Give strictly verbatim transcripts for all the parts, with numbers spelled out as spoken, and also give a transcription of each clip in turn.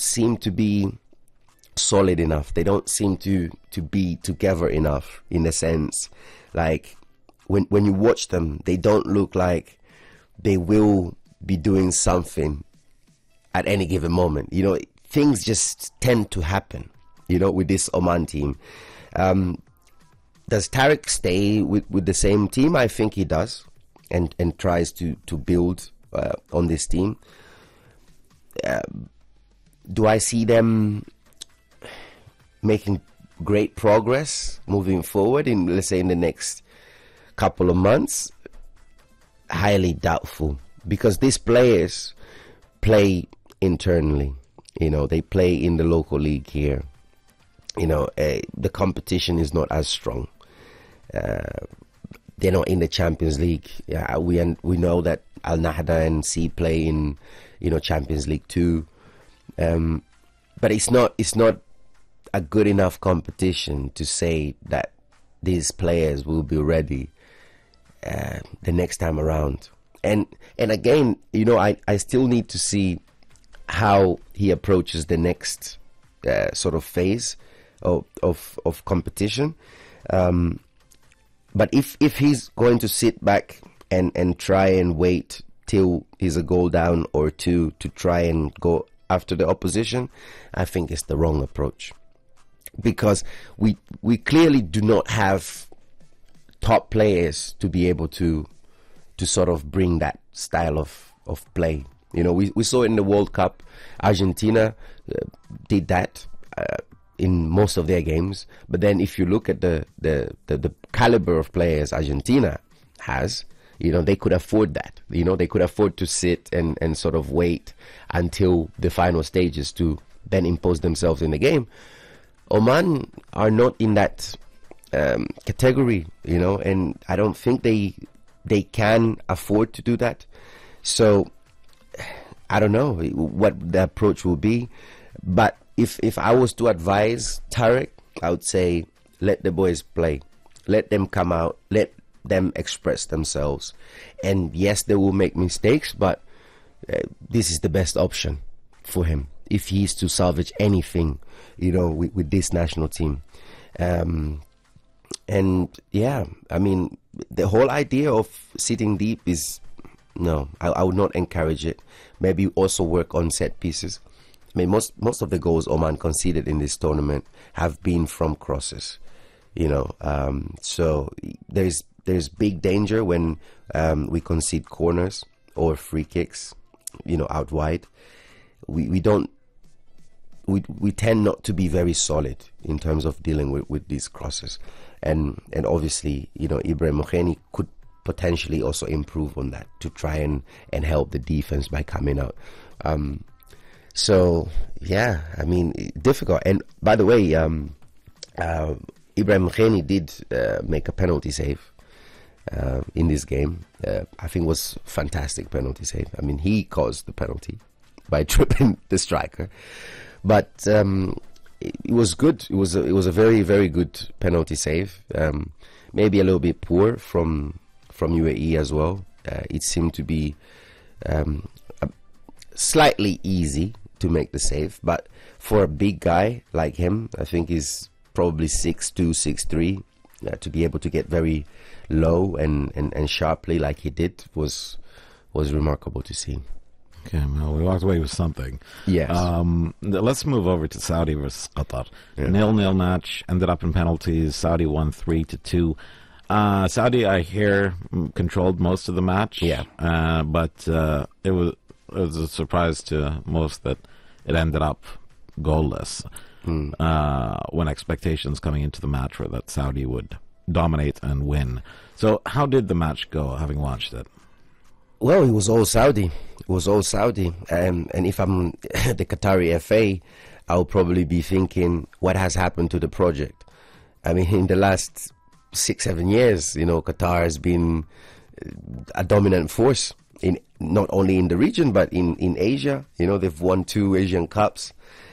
seem to be solid enough. They don't seem to to be together enough, in a sense. Like when when you watch them, they don't look like they will be doing something at any given moment. You know, things just tend to happen, you know, with this Oman team. Um, does Tariq stay with, with the same team? I think he does, and, and tries to, to build uh, on this team. Uh, do I see them making great progress moving forward in, let's say, in the next couple of months? Highly doubtful, because these players play internally. You know, they play in the local league here. You know, uh, the competition is not as strong. Uh, they're not in the Champions League. Yeah, we we know that Al Nahda and C play in, you know, Champions League too. Um, but it's not it's not a good enough competition to say that these players will be ready uh, the next time around. And and again, you know, I, I still need to see how he approaches the next uh, sort of phase of of, of competition. Um, but if if he's going to sit back and, and try and wait till he's a goal down or two to try and go after the opposition, I think it's the wrong approach. Because we we clearly do not have top players to be able to to sort of bring that style of, of play. You know, we, we saw in the World Cup, Argentina uh, did that uh, in most of their games. But then if you look at the, the, the, the caliber of players Argentina has, you know, they could afford that. You know, they could afford to sit and, and sort of wait until the final stages to then impose themselves in the game. Oman are not in that um, category, you know, and I don't think they they can afford to do that. So I don't know what the approach will be. But if if I was to advise Tariq, I would say let the boys play. Let them come out. Let them express themselves. And yes, they will make mistakes, but uh, this is the best option for him if he is to salvage anything, you know, with, with this national team. Um, and yeah, I mean, the whole idea of sitting deep is, no, I, I would not encourage it. Maybe also work on set pieces. I mean, most most of the goals Oman conceded in this tournament have been from crosses, you know. Um, so there's there's big danger when um, we concede corners or free kicks, you know, out wide. We we don't we we tend not to be very solid in terms of dealing with, with these crosses, and and obviously, you know, Ibrahim Mokheni could potentially also improve on that to try and, and help the defense by coming out. Um, so yeah, I mean, difficult. And by the way, um, uh, Ibrahim Mokheni did uh, make a penalty save uh, in this game. Uh, I think it was fantastic penalty save. I mean, he caused the penalty by tripping the striker, but um, it, it was good. It was a, it was a very very good penalty save. Um, maybe a little bit poor from from U A E as well. Uh, it seemed to be um, a, slightly easy to make the save, but for a big guy like him, I think he's probably six two, six three, uh, to be able to get very low and, and, and sharply like he did was was remarkable to see. Okay, well, we walked away with something. Yes. Um, th- let's move over to Saudi versus Qatar. Yeah. Nil-nil match, ended up in penalties. Saudi won three to two. Uh, Saudi, I hear, m- controlled most of the match. Yeah. Uh, but uh, it was it was a surprise to most that it ended up goalless. Mm. Uh, when expectations coming into the match were that Saudi would dominate and win. So, how did the match go? Having watched it. Well, it was all Saudi. It was all Saudi. Um, and if I'm the Qatari F A, I'll probably be thinking, what has happened to the project? I mean, in the last six, seven years, you know, Qatar has been a dominant force, in not only in the region, but in, in Asia. You know, they've won two Asian Cups.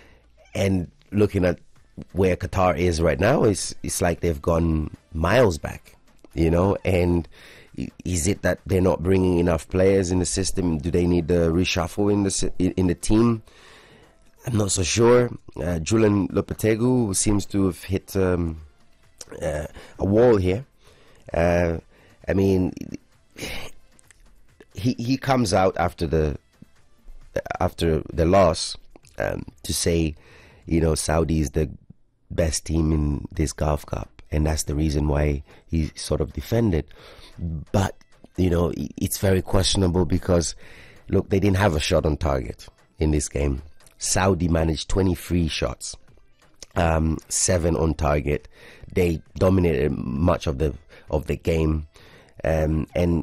And looking at where Qatar is right now, it's, it's like they've gone miles back, you know, and is it that they're not bringing enough players in the system? Do they need the reshuffle in the in the team? I'm not so sure. Uh, Julian Lopetegui seems to have hit um, uh, a wall here. Uh, I mean, he he comes out after the after the loss um, to say, you know, Saudi is the best team in this Gulf Cup, and that's the reason why he sort of defended. But you know, it's very questionable because, look, they didn't have a shot on target in this game. Saudi managed twenty-three shots, um, seven on target. They dominated much of the of the game, um, and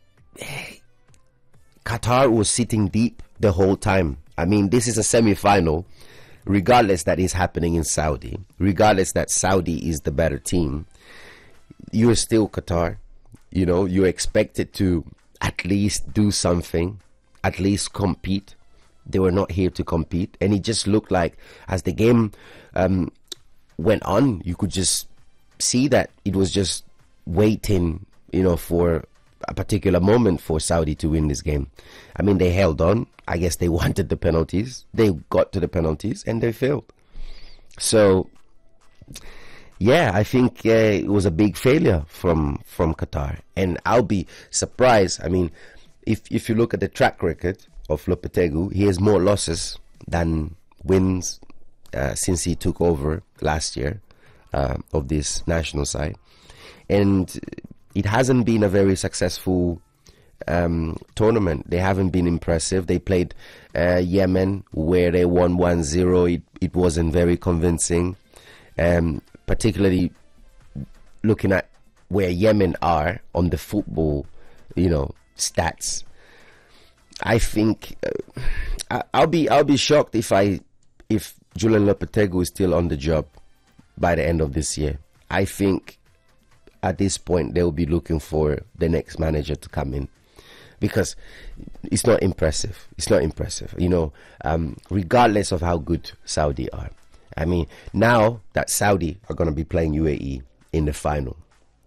Qatar was sitting deep the whole time. I mean, this is a semi-final, regardless that is happening in Saudi, regardless that Saudi is the better team. You're still Qatar. You know, you're expected to at least do something, at least compete. They were not here to compete, and it just looked like as the game um, went on, you could just see that it was just waiting, you know, for a particular moment for Saudi to win this game. I mean, they held on. I guess they wanted the penalties. They got to the penalties, and they failed. So, yeah, I think uh, it was a big failure from from Qatar, and I'll be surprised. I mean, if if you look at the track record of Lopetegui, he has more losses than wins uh, since he took over last year uh, of this national side, and it hasn't been a very successful um, tournament. They haven't been impressive. They played uh, Yemen, where they won one zero. It, it wasn't very convincing, um, particularly looking at where Yemen are on the football, you know, stats. I think uh, I'll be I'll be shocked if I if Julian Lopetegui is still on the job by the end of this year. I think at this point they'll be looking for the next manager to come in, because it's not impressive. It's not impressive, you know. Um, regardless of how good Saudi are, I mean, now that Saudi are going to be playing U A E in the final,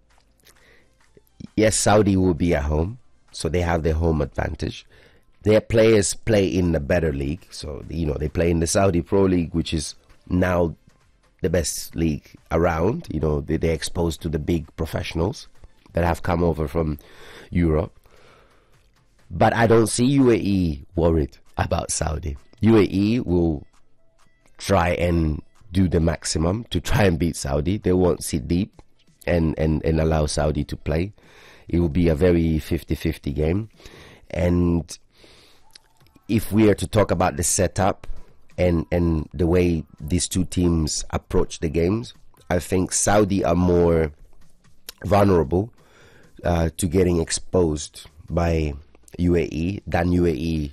yes, Saudi will be at home, so they have their home advantage. Their players play in a better league, so you know they play in the Saudi Pro League, which is now the best league around. You know, they, they're exposed to the big professionals that have come over from Europe. But I don't see U A E worried about Saudi. U A E will try and do the maximum to try and beat Saudi. They won't sit deep and, and, and allow Saudi to play. It will be a very fifty-fifty game. And if we are to talk about the setup and, and the way these two teams approach the games, I think Saudi are more vulnerable uh, to getting exposed by U A E than U A E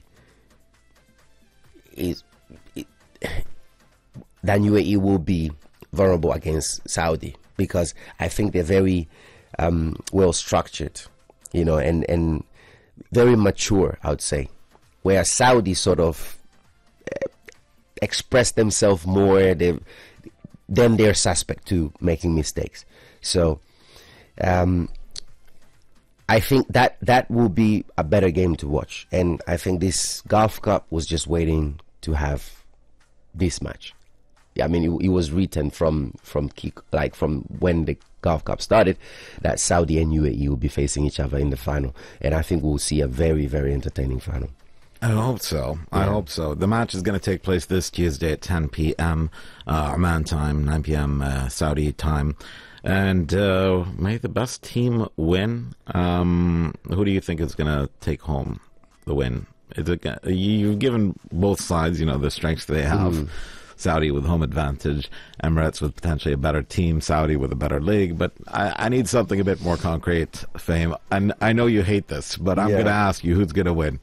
is. It, than U A E will be vulnerable against Saudi, because I think they're very um, well structured, you know, and, and very mature, I would say. Where Saudi sort of uh, express themselves more, they then they're suspect to making mistakes. So um, I think that that will be a better game to watch, and I think this Gulf Cup was just waiting to have this match. Yeah, I mean, it, it was written from from kick, like from when the Gulf Cup started, that Saudi and U A E will be facing each other in the final, and I think we'll see a very, very entertaining final. I hope so. I yeah. hope so. The match is going to take place this Tuesday at ten p.m. Uh, Oman time, nine p.m. Uh, Saudi time. And uh, may the best team win. Um, who do you think is going to take home the win? Is it, you've given both sides, you know, the strengths they have. Mm. Saudi with home advantage, Emirates with potentially a better team, Saudi with a better league. But I, I need something a bit more concrete, Fame. And I know you hate this, but I'm yeah. going to ask you, who's going to win?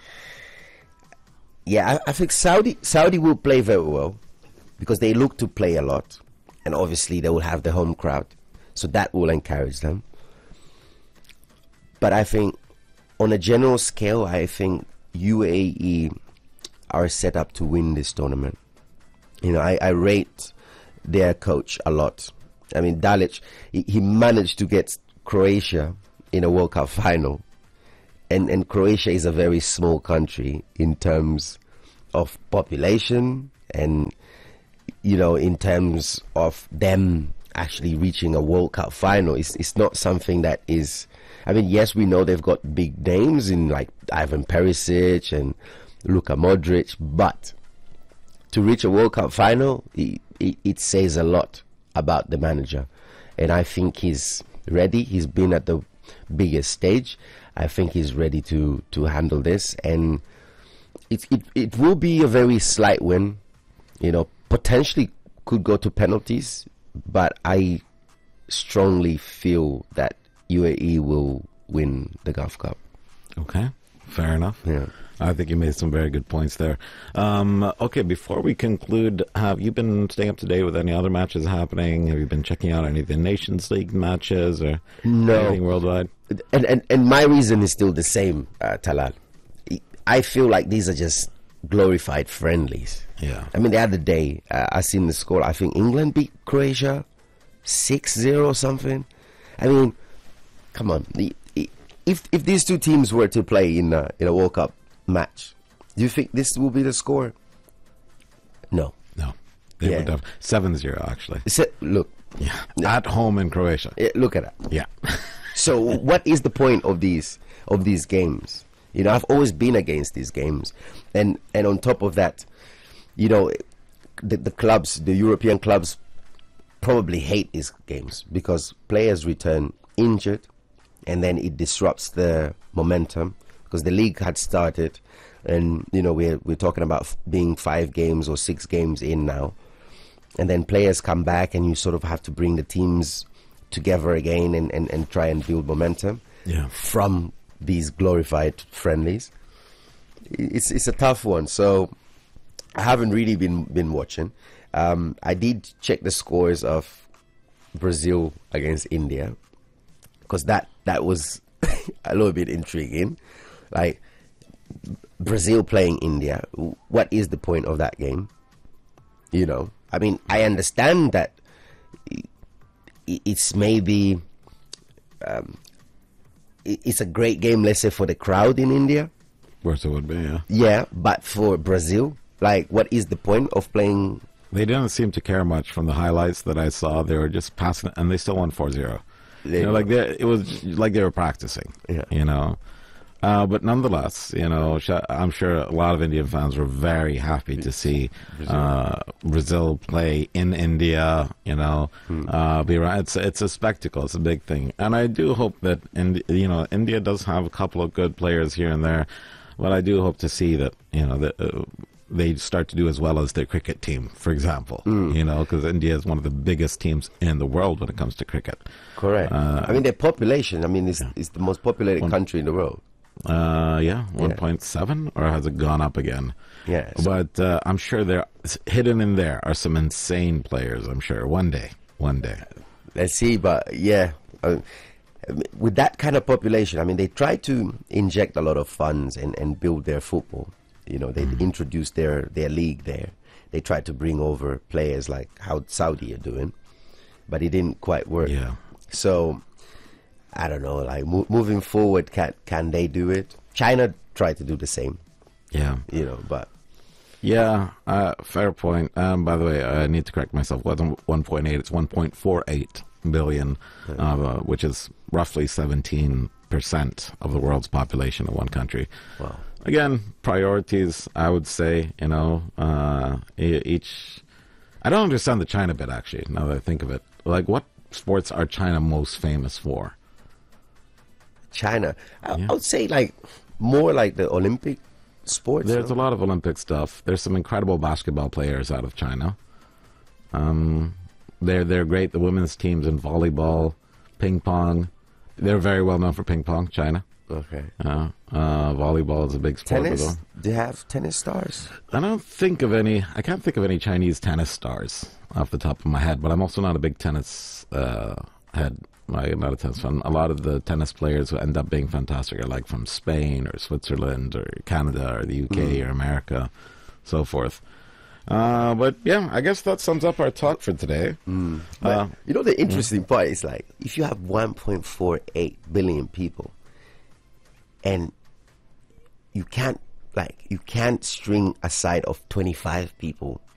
Yeah, I, I think Saudi Saudi will play very well, because they look to play a lot, and obviously they will have the home crowd, so that will encourage them. But I think on a general scale, I think U A E are set up to win this tournament. You know, I, I rate their coach a lot. I mean, Dalic, he, he managed to get Croatia in a World Cup final. And, and Croatia is a very small country in terms of population and you know, in terms of them actually reaching a World Cup final, it's it's not something that is. I mean, yes, we know they've got big names in like Ivan Perisic and Luka Modric, but to reach a World Cup final, it, it, it says a lot about the manager, and I think he's ready. He's been at the biggest stage. I think he's ready to to handle this, and it it it will be a very slight win. You know, potentially could go to penalties, but I strongly feel that U A E will win the Gulf Cup. Okay, fair enough. Yeah. I think you made some very good points there. Um, okay, before we conclude, have you been staying up to date with any other matches happening? Have you been checking out any of the Nations League matches or No. anything worldwide? And, and and my reason is still the same, uh, Talal. I feel like these are just glorified friendlies. Yeah. I mean, the other day, uh, I seen the score. I think England beat Croatia six zero or something. I mean, come on. The, if if these two teams were to play in a, in a World Cup match, do you think this will be the score? No. No. They Yeah. would have seven zero, actually. So, look, Yeah. At home in Croatia. eh, look at that. Yeah. So what is the point of these of these games? You know, I've always been against these games, and and on top of that, you know, the, the clubs, the European clubs, probably hate these games because players return injured, and then it disrupts the momentum because the league had started, and you know we're we're talking about f- being five games or six games in now, and then players come back, and you sort of have to bring the teams together again and, and, and try and build momentum Yeah. from these glorified friendlies. It's it's a tough one. So I haven't really been been watching. Um, I did check the scores of Brazil against India because that that was a little bit intriguing. Like Brazil playing India, what is the point of that game? You know, I mean, I understand that it's maybe um, it's a great game, let's say, for the crowd in India. Worse it would be, yeah. Yeah, but for Brazil, like, what is the point of playing? They didn't seem to care much from the highlights that I saw. They were just passing it, and they still won four zero. They- You know, like they, it was like they were practicing. Yeah. You know, uh, but nonetheless, you know, sh- I'm sure a lot of Indian fans were very happy to see uh, Brazil play in India. You know, uh, be around. It's it's a spectacle. It's a big thing, and I do hope that in, you know India does have a couple of good players here and there, but I do hope to see that you know that. Uh, they start to do as well as their cricket team, for example. You know, because India is one of the biggest teams in the world when it comes to cricket. Correct. Uh, I mean, their population, I mean, it's, it's the most populated One- country in the world. Uh, yeah, one point seven, or has it gone up again? Yeah. so- But uh, I'm sure there, hidden in there are some insane players, I'm sure. One day, one day. Let's see, but yeah, uh, with that kind of population, I mean, they try to inject a lot of funds and, and build their football. You know, they Mm-hmm. introduced their, their league there. They tried to bring over players like how Saudi are doing, but it didn't quite work. Yeah. So, I don't know, like mo- moving forward, can can they do it? China tried to do the same, Yeah. you know, but Yeah, uh, fair point. Um, by the way, I need to correct myself. It wasn't one point eight, it's one point four eight billion, uh, which is roughly seventeen percent of the world's population of one country. wow. Again, priorities, I would say, you know, uh, e- each... I don't understand the China bit, actually, now that I think of it. Like, what sports are China most famous for? China, I, Yeah. I would say like more like the Olympic sports. There's no? a lot of Olympic stuff. There's some incredible basketball players out of China. Um, they're they're great. The women's teams in volleyball, ping pong. They're very well known for ping pong. China. Okay. Uh, uh, volleyball is a big sport. Tennis? With them. Do you have tennis stars? I don't think of any. I can't think of any Chinese tennis stars off the top of my head. But I'm also not a big tennis uh, head. I'm not a tennis fan. A lot of the tennis players who end up being fantastic are like from Spain or Switzerland or Canada or the U K or America, so forth. Uh, but yeah, I guess that sums up our talk for today. But Uh, you know, the interesting part is like if you have one point four eight billion people, and you can't like you can't string aside of twenty-five people